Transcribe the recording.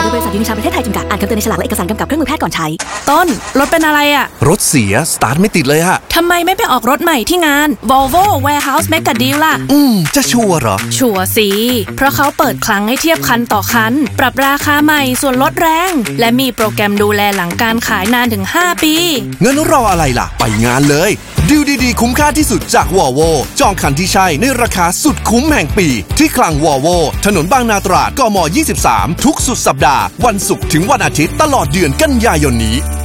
ยบริษัทยูนิชาประเทศไทยจำกัดอ่านคำเตือนในฉลากและเอกสารกำกับเครื่องมือแพทย์ก่อนใช้ต้นรถเป็นอะไรอะรถเสียสตาร์ทไม่ติดเลยฮะทำไมไม่ไปออกรถใหม่ที่งาน Volvo Warehouse Mega Deal ล่ะจะชัวร์เหรอชัวร์สิเพราะเขาเปิดคลังให้เทียบคันต่อคันปรับราคาใหม่ส่วนลดแรงและมีโปรแกรมดูแลหลังการขายนานถึง5 ปีงั้นรออะไรล่ะไปงานเลยดีลดีๆคุ้มค่าที่สุดจาก Volvo จองคันที่ใช่ในราคาสุดคุ้มแห่งปีที่คลัง Volvo ถนนบางนาตราดกม. 23ทุกสุดสัปดาห์วันศุกร์ถึงวันอาทิตย์ตลอดเดือนกันยายนนี้